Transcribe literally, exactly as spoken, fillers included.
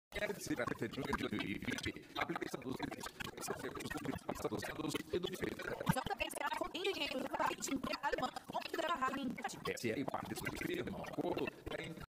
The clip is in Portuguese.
quer dizer, até junho de dois mil e vinte, a aplicação dos recursos públicos passados e do direito. Só também será com engenheiros do país de emprego alemão, onde dará rádio em Essa é a parte do firma, acordo